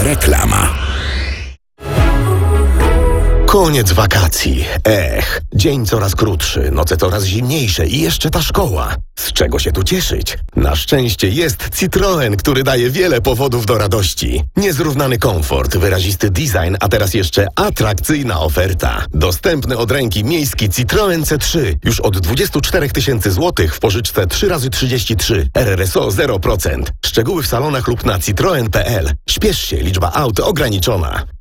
Reklama. Koniec wakacji. Dzień coraz krótszy, noce coraz zimniejsze i jeszcze ta szkoła. Z czego się tu cieszyć? Na szczęście jest Citroen, który daje wiele powodów do radości. Niezrównany komfort, wyrazisty design, a teraz jeszcze atrakcyjna oferta. Dostępny od ręki miejski Citroen C3 już od 24 000 złotych w pożyczce 3x33. RRSO 0%. Szczegóły w salonach lub na citroen.pl. Śpiesz się, liczba aut ograniczona.